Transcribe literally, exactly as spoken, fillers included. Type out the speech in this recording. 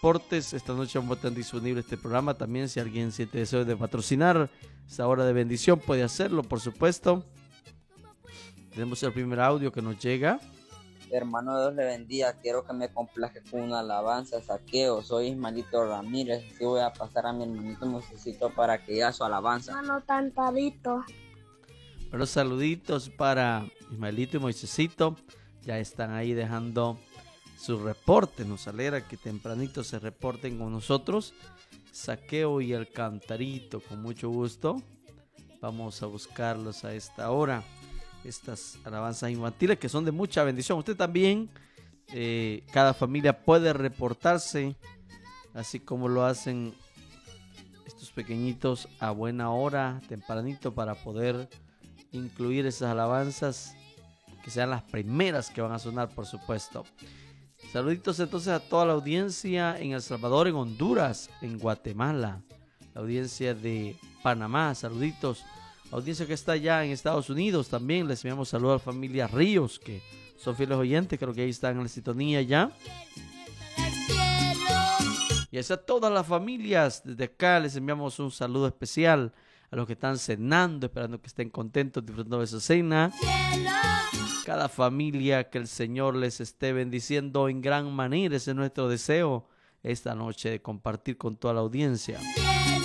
reportes. Esta noche vamos a tener disponible este programa. También si alguien siente deseo de patrocinar esta hora de bendición, puede hacerlo, por supuesto. Tenemos el primer audio que nos llega. Hermano, Dios le bendiga. Quiero que me complaje con una alabanza, Saqueo. Soy Ismaelito Ramírez. Así voy a pasar a mi hermanito Moisésito para que diga su alabanza. Hermano Tantadito. Bueno, saluditos para Ismaelito y Moisésito. Ya están ahí dejando su reporte. Nos alegra que tempranito se reporten con nosotros. Saqueo y el Cantarito, con mucho gusto. Vamos a buscarlos a esta hora. Estas alabanzas infantiles que son de mucha bendición. Usted también, eh, cada familia puede reportarse, así como lo hacen estos pequeñitos a buena hora, tempranito, para poder incluir esas alabanzas que sean las primeras que van a sonar, por supuesto. Saluditos entonces a toda la audiencia en El Salvador, en Honduras, en Guatemala, la audiencia de Panamá, saluditos. Audiencia que está allá en Estados Unidos también, les enviamos saludos a la familia Ríos, que son fieles oyentes, creo que ahí están en la sintonía ya. Y a todas las familias, desde acá les enviamos un saludo especial a los que están cenando, esperando que estén contentos disfrutando de su cena. Cada familia, que el Señor les esté bendiciendo en gran manera, ese es nuestro deseo esta noche, de compartir con toda la audiencia.